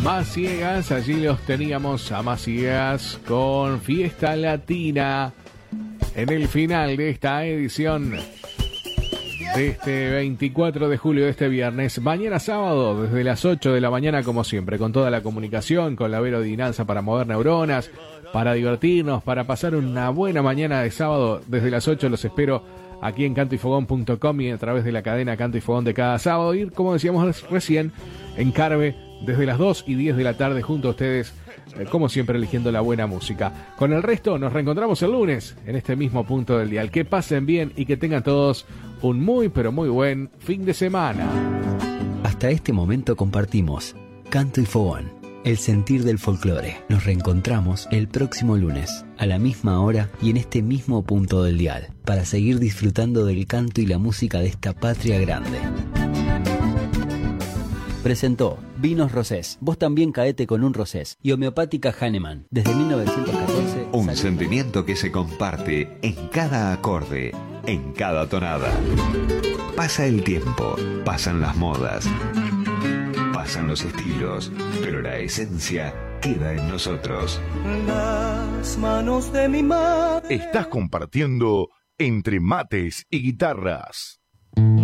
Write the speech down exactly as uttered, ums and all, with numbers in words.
Más Ciegas, allí los teníamos a Más Ciegas con Fiesta Latina en el final de esta edición de este veinticuatro de julio, de este viernes. Mañana sábado, desde las ocho de la mañana, como siempre, con toda la comunicación, con la Vero Dinanza para mover neuronas, para divertirnos, para pasar una buena mañana de sábado. Desde las ocho los espero aquí en canto y fogón punto com y a través de la cadena Canto y Fogón de cada sábado. Y como decíamos recién, en Carve, desde las dos y diez de la tarde, junto a ustedes, eh, como siempre, eligiendo la buena música. Con el resto, nos reencontramos el lunes, en este mismo punto del dial. Que pasen bien y que tengan todos un muy, pero muy buen fin de semana. Hasta este momento compartimos Canto y Fogón, el sentir del folclore. Nos reencontramos el próximo lunes, a la misma hora y en este mismo punto del dial, para seguir disfrutando del canto y la música de esta patria grande. Presentó Vinos Rosés. Vos también caete con un Rosés. Y Homeopática Hahnemann. Desde mil novecientos catorce. Un salió... sentimiento que se comparte en cada acorde, en cada tonada. Pasa el tiempo, pasan las modas, pasan los estilos, pero la esencia queda en nosotros. Las manos de mi madre. Estás compartiendo Entre Mates y Guitarras.